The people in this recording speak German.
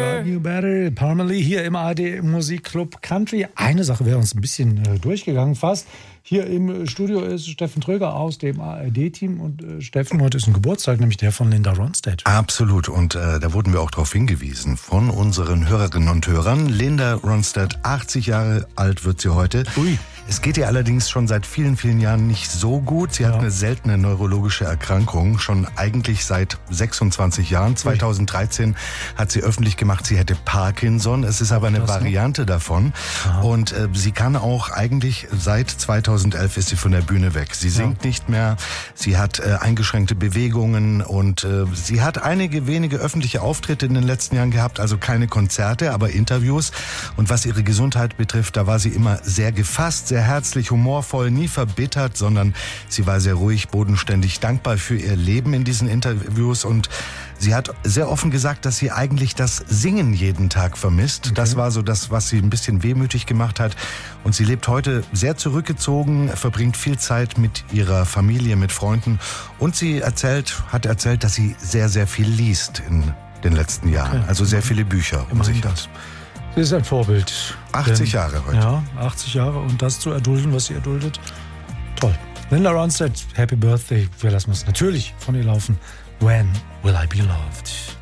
Got You Better, Parmalee hier im ARD Musikclub Country. Eine Sache wäre uns ein bisschen durchgegangen fast. Hier im Studio ist Steffen Tröger aus dem ARD-Team und Steffen, heute ist ein Geburtstag, nämlich der von Linda Ronstadt. Absolut, und da wurden wir auch darauf hingewiesen von unseren Hörerinnen und Hörern. Linda Ronstadt, 80 Jahre alt wird sie heute. Ui. Es geht ihr allerdings schon seit vielen, vielen Jahren nicht so gut. Sie hat eine seltene neurologische Erkrankung, schon eigentlich seit 26 Jahren. 2013 hat sie öffentlich gemacht, sie hätte Parkinson. Es ist aber eine Variante davon. Und sie kann auch eigentlich seit 2011 ist sie von der Bühne weg. Sie singt nicht mehr, sie hat eingeschränkte Bewegungen und sie hat einige wenige öffentliche Auftritte in den letzten Jahren gehabt, also keine Konzerte, aber Interviews. Und was ihre Gesundheit betrifft, da war sie immer sehr gefasst, sehr herzlich, humorvoll, nie verbittert, sondern sie war sehr ruhig, bodenständig, dankbar für ihr Leben in diesen Interviews und sie hat sehr offen gesagt, dass sie eigentlich das Singen jeden Tag vermisst. Okay. Das war so das, was sie ein bisschen wehmütig gemacht hat. Und sie lebt heute sehr zurückgezogen, verbringt viel Zeit mit ihrer Familie, mit Freunden. Und sie hat erzählt, dass sie sehr, sehr viel liest in den letzten Jahren. Okay. Also sehr viele Bücher um sich hat. Sie ist ein Vorbild. 80 Jahre heute. Ja, 80 Jahre. Und das zu erdulden, was sie erduldet, toll. Linda Ronstadt, Happy Birthday. Wir lassen es natürlich von ihr laufen. When Will I Be Loved?